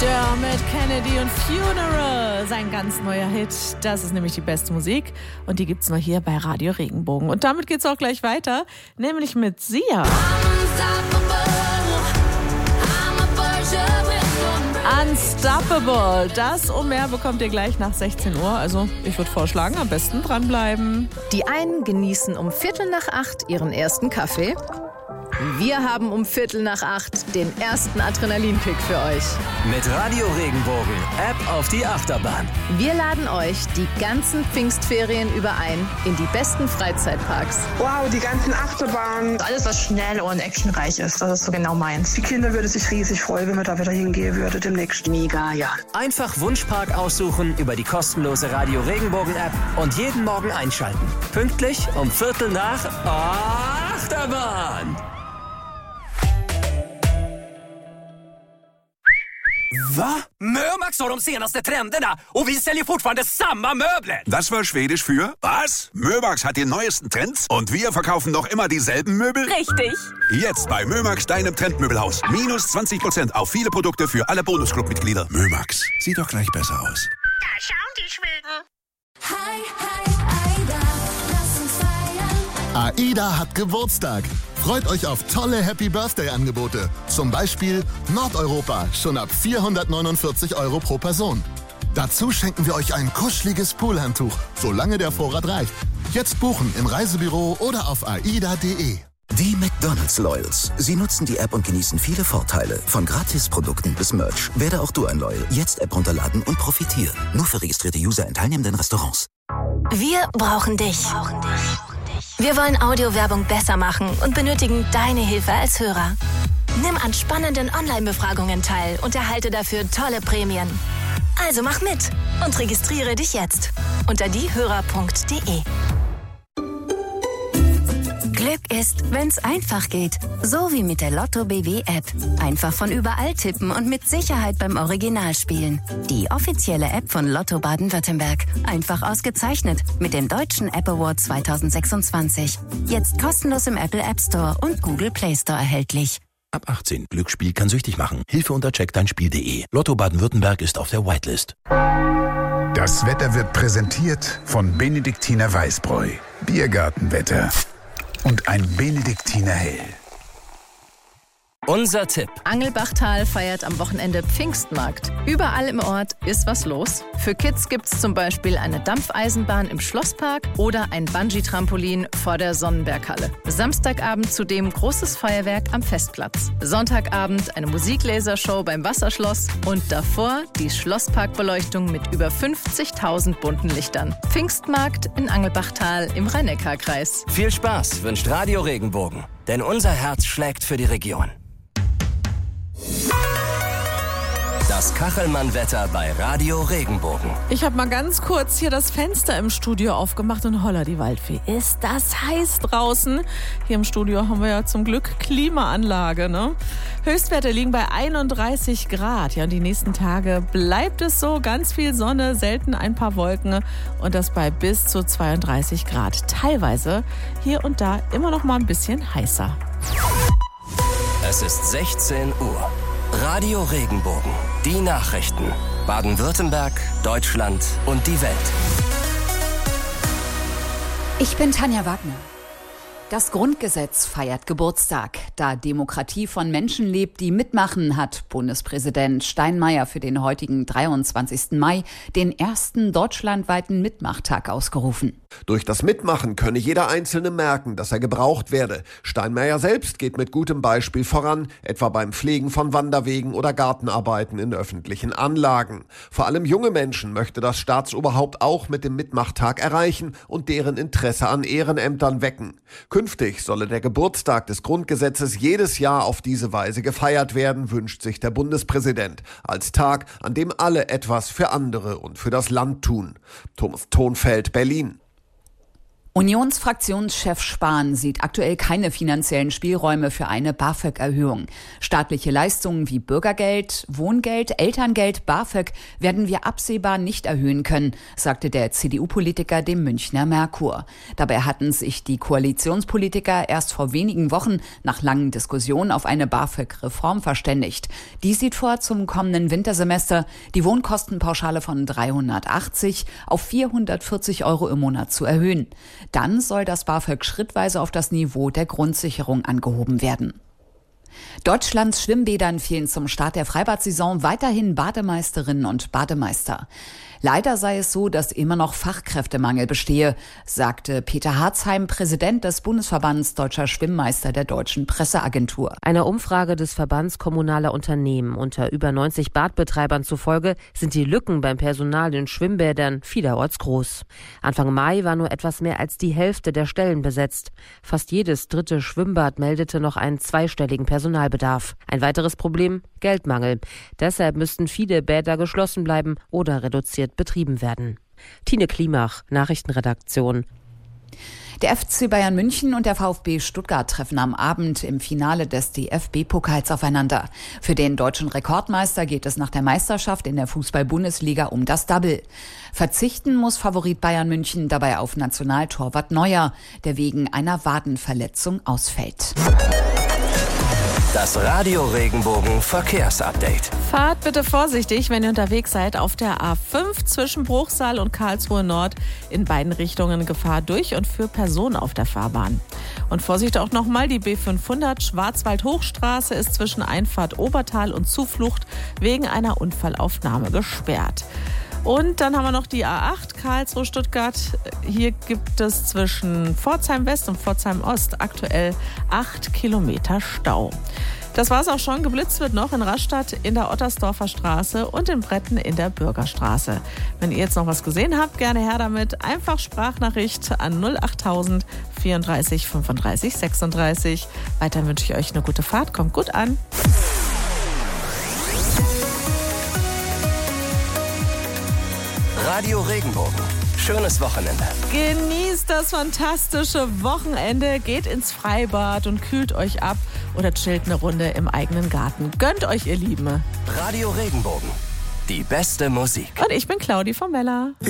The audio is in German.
Dermot Kennedy und Funeral, sein ganz neuer Hit. Das ist nämlich die beste Musik und die gibt's nur hier bei Radio Regenbogen. Und damit geht's auch gleich weiter, nämlich mit Sia. Unstoppable. Das und mehr bekommt ihr gleich nach 16 Uhr. Also ich würde vorschlagen, am besten dranbleiben. Die einen genießen um 7:45 ihren ersten Kaffee. Wir haben um 7:45 den ersten Adrenalinkick für euch. Mit Radio Regenbogen, App auf die Achterbahn. Wir laden euch die ganzen Pfingstferien über ein in die besten Freizeitparks. Wow, die ganzen Achterbahnen. Alles, was schnell und actionreich ist, das ist so genau meins. Die Kinder würden sich riesig freuen, wenn wir da wieder hingehen würden demnächst. Mega, ja. Einfach Wunschpark aussuchen über die kostenlose Radio Regenbogen App und jeden Morgen einschalten. Pünktlich um 7:45 Achterbahn. Va? Mömax har de senaste trenderna och vi säljer fortfarande samma möbler. Das war Schwedisch für was? Mömax hat die neuesten Trends und wir verkaufen noch immer dieselben Möbel? Richtig. Jetzt bei Mömax, deinem Trendmöbelhaus. Minus 20% auf viele Produkte für alle Bonusclub-Mitglieder. Mömax, sieht doch gleich besser aus. Da schauen die Schweden. Hi, Aida, lass uns feiern. AIDA hat Geburtstag. Freut euch auf tolle Happy-Birthday-Angebote. Zum Beispiel Nordeuropa, schon ab 449 € pro Person. Dazu schenken wir euch ein kuscheliges Poolhandtuch, solange der Vorrat reicht. Jetzt buchen im Reisebüro oder auf aida.de. Die McDonald's Loyals. Sie nutzen die App und genießen viele Vorteile. Von Gratisprodukten bis Merch. Werde auch du ein Loyal. Jetzt App runterladen und profitieren. Nur für registrierte User in teilnehmenden Restaurants. Wir brauchen dich. Wir wollen Audiowerbung besser machen und benötigen deine Hilfe als Hörer. Nimm an spannenden Online-Befragungen teil und erhalte dafür tolle Prämien. Also mach mit und registriere dich jetzt unter diehörer.de. Glück ist, wenn's einfach geht. So wie mit der Lotto BW-App. Einfach von überall tippen und mit Sicherheit beim Original spielen. Die offizielle App von Lotto Baden-Württemberg. Einfach ausgezeichnet mit dem Deutschen App Award 2026. Jetzt kostenlos im Apple App Store und Google Play Store erhältlich. Ab 18. Glücksspiel kann süchtig machen. Hilfe unter checkdeinspiel.de. Lotto Baden-Württemberg ist auf der Whitelist. Das Wetter wird präsentiert von Benediktiner Weißbräu. Biergartenwetter. Und ein Benediktiner Hell. Unser Tipp. Angelbachtal feiert am Wochenende Pfingstmarkt. Überall im Ort ist was los. Für Kids gibt's zum Beispiel eine Dampfeisenbahn im Schlosspark oder ein Bungee-Trampolin vor der Sonnenberghalle. Samstagabend zudem großes Feuerwerk am Festplatz. Sonntagabend eine Musiklasershow beim Wasserschloss und davor die Schlossparkbeleuchtung mit über 50.000 bunten Lichtern. Pfingstmarkt in Angelbachtal im Rhein-Neckar-Kreis. Viel Spaß wünscht Radio Regenbogen, denn unser Herz schlägt für die Region. Das Kachelmann-Wetter bei Radio Regenbogen. Ich habe mal ganz kurz hier das Fenster im Studio aufgemacht und holla die Waldfee. Ist das heiß draußen? Hier im Studio haben wir ja zum Glück Klimaanlage, ne? Höchstwerte liegen bei 31 Grad. Ja, und die nächsten Tage bleibt es so. Ganz viel Sonne, selten ein paar Wolken und das bei bis zu 32 Grad. Teilweise hier und da immer noch mal ein bisschen heißer. Es ist 16 Uhr. Radio Regenbogen. Die Nachrichten. Baden-Württemberg, Deutschland und die Welt. Ich bin Tanja Wagner. Das Grundgesetz feiert Geburtstag. Da Demokratie von Menschen lebt, die mitmachen, hat Bundespräsident Steinmeier für den heutigen 23. Mai den ersten deutschlandweiten Mitmachtag ausgerufen. Durch das Mitmachen könne jeder Einzelne merken, dass er gebraucht werde. Steinmeier selbst geht mit gutem Beispiel voran, etwa beim Pflegen von Wanderwegen oder Gartenarbeiten in öffentlichen Anlagen. Vor allem junge Menschen möchte das Staatsoberhaupt auch mit dem Mitmachtag erreichen und deren Interesse an Ehrenämtern wecken. Künftig solle der Geburtstag des Grundgesetzes jedes Jahr auf diese Weise gefeiert werden, wünscht sich der Bundespräsident. Als Tag, an dem alle etwas für andere und für das Land tun. Thomas Thonfeld, Berlin. Unionsfraktionschef Spahn sieht aktuell keine finanziellen Spielräume für eine BAföG-Erhöhung. Staatliche Leistungen wie Bürgergeld, Wohngeld, Elterngeld, BAföG werden wir absehbar nicht erhöhen können, sagte der CDU-Politiker dem Münchner Merkur. Dabei hatten sich die Koalitionspolitiker erst vor wenigen Wochen nach langen Diskussionen auf eine BAföG-Reform verständigt. Die sieht vor, zum kommenden Wintersemester die Wohnkostenpauschale von 380 auf 440 € im Monat zu erhöhen. Dann soll das BAföG schrittweise auf das Niveau der Grundsicherung angehoben werden. Deutschlands Schwimmbädern fehlen zum Start der Freibad-Saison weiterhin Bademeisterinnen und Bademeister. Leider sei es so, dass immer noch Fachkräftemangel bestehe, sagte Peter Harzheim, Präsident des Bundesverbands Deutscher Schwimmmeister der Deutschen Presseagentur. Einer Umfrage des Verbands kommunaler Unternehmen unter über 90 Badbetreibern zufolge sind die Lücken beim Personal in Schwimmbädern vielerorts groß. Anfang Mai war nur etwas mehr als die Hälfte der Stellen besetzt. Fast jedes dritte Schwimmbad meldete noch einen zweistelligen Personalbedarf. Ein weiteres Problem: Geldmangel. Deshalb müssten viele Bäder geschlossen bleiben oder reduziert betrieben werden. Tine Klimach, Nachrichtenredaktion. Der FC Bayern München und der VfB Stuttgart treffen am Abend im Finale des DFB-Pokals aufeinander. Für den deutschen Rekordmeister geht es nach der Meisterschaft in der Fußball-Bundesliga um das Double. Verzichten muss Favorit Bayern München dabei auf Nationaltorwart Neuer, der wegen einer Wadenverletzung ausfällt. Das Radio Regenbogen Verkehrsupdate. Fahrt bitte vorsichtig, wenn ihr unterwegs seid. Auf der A5 zwischen Bruchsal und Karlsruhe Nord in beiden Richtungen Gefahr durch und für Personen auf der Fahrbahn. Und Vorsicht auch nochmal, die B500 Schwarzwald-Hochstraße ist zwischen Einfahrt Obertal und Zuflucht wegen einer Unfallaufnahme gesperrt. Und dann haben wir noch die A8 Karlsruhe-Stuttgart. Hier gibt es zwischen Pforzheim West und Pforzheim Ost aktuell 8 Kilometer Stau. Das war's auch schon. Geblitzt wird noch in Rastatt in der Ottersdorfer Straße und in Bretten in der Bürgerstraße. Wenn ihr jetzt noch was gesehen habt, gerne her damit. Einfach Sprachnachricht an 08000 34 35 36. Weiter wünsche ich euch eine gute Fahrt. Kommt gut an. Radio Regenbogen. Schönes Wochenende. Genießt das fantastische Wochenende, geht ins Freibad und kühlt euch ab oder chillt eine Runde im eigenen Garten. Gönnt euch, ihr Lieben. Radio Regenbogen. Die beste Musik. Und ich bin Claudi von Mella.